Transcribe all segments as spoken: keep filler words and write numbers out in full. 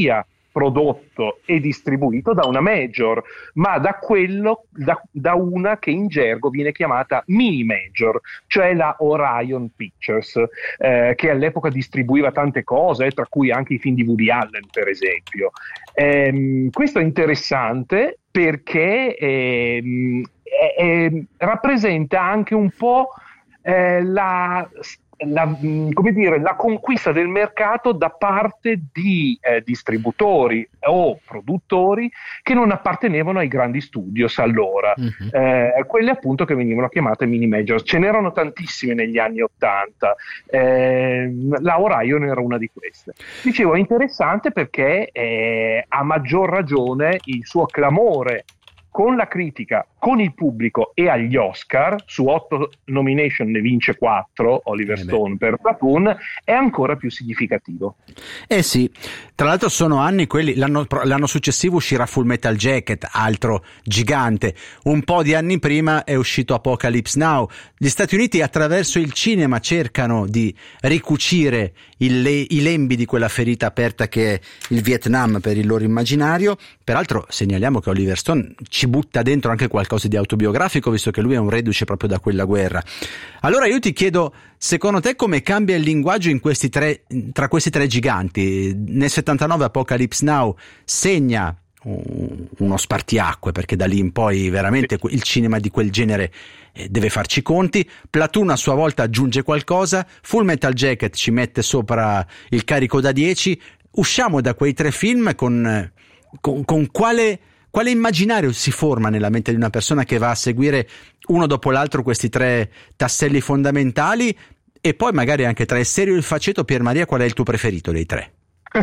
sia prodotto e distribuito da una major, ma da quello da, da una che in gergo viene chiamata mini major, cioè la Orion Pictures, eh, che all'epoca distribuiva tante cose, tra cui anche i film di Woody Allen, per esempio. Ehm, questo è interessante perché ehm, è, è, rappresenta anche un po' eh, la La, come dire, la conquista del mercato da parte di eh, distributori o produttori che non appartenevano ai grandi studios allora, uh-huh. eh, quelle appunto che venivano chiamate mini majors. Ce n'erano tantissime negli anni Ottanta, eh, la Orion era una di queste. Dicevo, è interessante perché eh, a maggior ragione il suo clamore con la critica, con il pubblico e agli Oscar, su otto nomination ne vince quattro, Oliver eh Stone per Platoon, è ancora più significativo. Eh sì, tra l'altro sono anni quelli, l'anno, l'anno successivo uscirà Full Metal Jacket, altro gigante, un po' di anni prima è uscito Apocalypse Now. Gli Stati Uniti attraverso il cinema cercano di ricucire il, le, i lembi di quella ferita aperta che è il Vietnam per il loro immaginario. Peraltro segnaliamo che Oliver Stone ci butta dentro anche qualcosa di autobiografico, visto che lui è un reduce proprio da quella guerra. Allora io ti chiedo, secondo te come cambia il linguaggio in questi tre, tra questi tre giganti? Nel settantanove Apocalypse Now segna uno spartiacque, perché da lì in poi veramente il cinema di quel genere deve farci i conti. Platoon a sua volta aggiunge qualcosa, Full Metal Jacket ci mette sopra il carico da dieci. Usciamo da quei tre film con, con, con quale Quale immaginario si forma nella mente di una persona che va a seguire uno dopo l'altro questi tre tasselli fondamentali? E poi magari anche tra il serio e il faceto, Pier Maria, qual è il tuo preferito dei tre?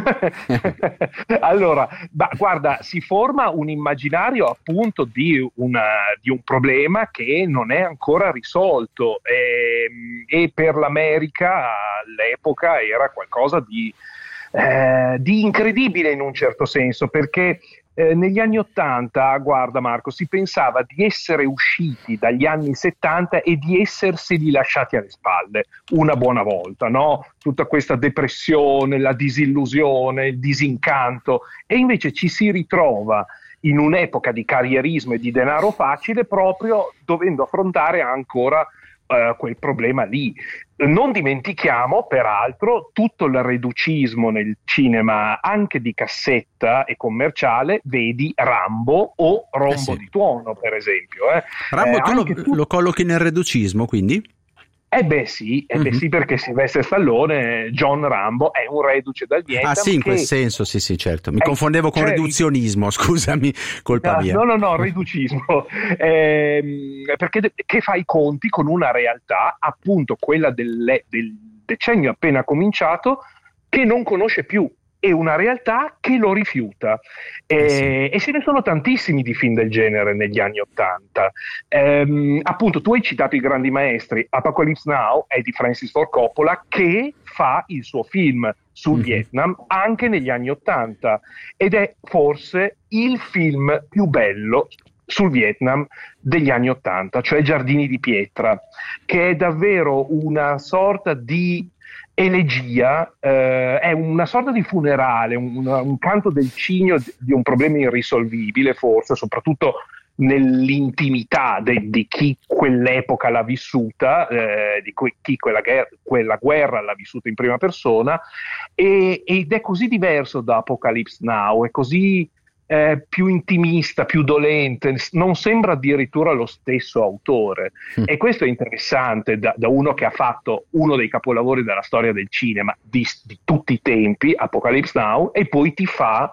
Allora, bah, guarda, si forma un immaginario appunto di, una, di un problema che non è ancora risolto e, e per l'America all'epoca era qualcosa di, eh, di incredibile in un certo senso, perché Eh, negli anni Ottanta, guarda Marco, si pensava di essere usciti dagli anni settanta e di esserseli lasciati alle spalle una buona volta, no? Tutta questa depressione, la disillusione, il disincanto, e invece ci si ritrova in un'epoca di carrierismo e di denaro facile, proprio dovendo affrontare ancora Uh, quel problema lì. Non dimentichiamo peraltro tutto il reducismo nel cinema anche di cassetta e commerciale, vedi Rambo o Rombo eh sì. di Tuono per esempio. Eh. Rambo eh, tu, lo, tu lo collochi nel reducismo quindi? Eh beh sì, eh beh mm-hmm. sì, perché Sylvester Stallone, John Rambo, è un reduce dal Vietnam. Ah sì, in che... quel senso, sì sì certo, mi eh, confondevo con cioè, riduzionismo, scusami, colpa no, mia. No, no, no, riducismo, eh, perché de- che fa i conti con una realtà, appunto quella del, del decennio appena cominciato, che non conosce più, è una realtà che lo rifiuta. E, eh sì. e ce ne sono tantissimi di film del genere negli anni Ottanta. Ehm, appunto, tu hai citato i grandi maestri. Apocalypse Now è di Francis Ford Coppola, che fa il suo film sul mm-hmm. Vietnam anche negli anni Ottanta, ed è forse il film più bello sul Vietnam degli anni Ottanta, cioè Giardini di pietra, che è davvero una sorta di elegia, eh, è una sorta di funerale, un, un canto del cigno di un problema irrisolvibile, forse, soprattutto nell'intimità de, di chi quell'epoca l'ha vissuta, eh, di cui, chi quella, quella guerra l'ha vissuta in prima persona, e, ed è così diverso da Apocalypse Now, è così Eh, più intimista, più dolente, non sembra addirittura lo stesso autore. Mm. E questo è interessante da, da uno che ha fatto uno dei capolavori della storia del cinema di, di tutti i tempi, Apocalypse Now, e poi ti fa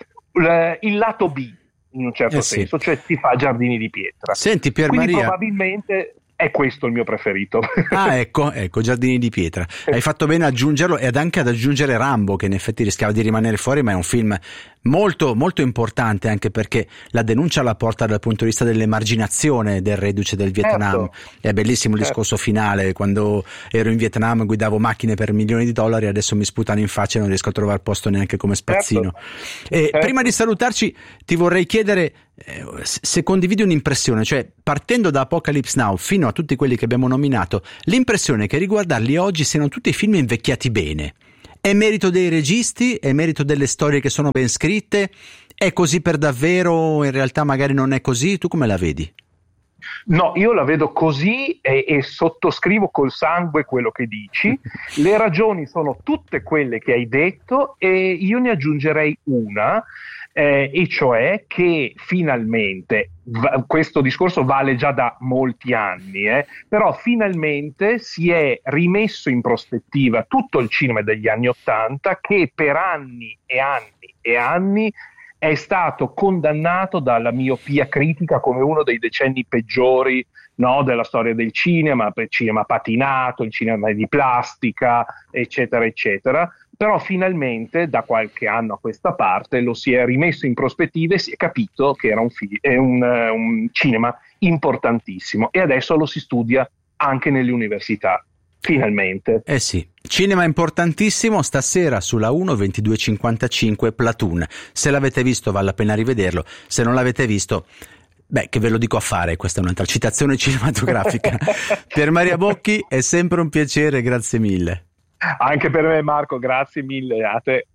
l, il lato B in un certo eh senso, sì. cioè ti fa Giardini di pietra. Senti Pier Quindi Maria, probabilmente è questo il mio preferito. Ah ecco, ecco, Giardini di pietra. Hai fatto bene ad aggiungerlo, ed anche ad aggiungere Rambo, che in effetti rischiava di rimanere fuori, ma è un film molto molto importante, anche perché la denuncia la porta dal punto di vista dell'emarginazione del reduce del Vietnam. Certo. È bellissimo il certo. discorso finale: quando ero in Vietnam guidavo macchine per milioni di dollari, adesso mi sputano in faccia e non riesco a trovare posto neanche come spazzino. Certo. E certo. Prima di salutarci ti vorrei chiedere eh, se condividi un'impressione, cioè partendo da Apocalypse Now fino a tutti quelli che abbiamo nominato, l'impressione che riguardarli oggi siano tutti film invecchiati bene. È merito dei registi? È merito delle storie che sono ben scritte? È così per davvero? In realtà magari non è così? Tu come la vedi? No, io la vedo così e, e sottoscrivo col sangue quello che dici. Le ragioni sono tutte quelle che hai detto e io ne aggiungerei una, eh, e cioè che finalmente, va, questo discorso vale già da molti anni, eh, però finalmente si è rimesso in prospettiva tutto il cinema degli anni Ottanta, che per anni e anni e anni è stato condannato dalla miopia critica come uno dei decenni peggiori, no, della storia del cinema, il cinema patinato, il cinema di plastica, eccetera, eccetera. Però finalmente, da qualche anno a questa parte, lo si è rimesso in prospettiva e si è capito che era un, fi- è un, uh, un cinema importantissimo, e adesso lo si studia anche nelle università. Finalmente. Eh sì, cinema importantissimo. Stasera sulla uno ventidue cinquantacinque Platoon. Se l'avete visto vale la pena rivederlo, se non l'avete visto, beh, che ve lo dico a fare, questa è un'altra citazione cinematografica. Per Maria Bocchi è sempre un piacere, grazie mille. Anche per me, Marco, grazie mille a te.